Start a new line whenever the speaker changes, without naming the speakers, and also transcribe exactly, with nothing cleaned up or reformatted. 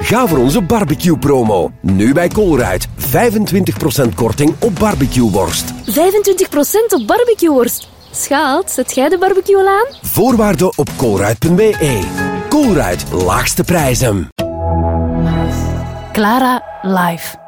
Ga voor onze barbecue-promo. Nu bij Colruyt. vijfentwintig procent korting op barbecueworst.
vijfentwintig procent op barbecueworst. Schaalt, zet jij de barbecue al aan?
Voorwaarden op colruyt punt b e. Colruyt, laagste prijzen.
Clara Live.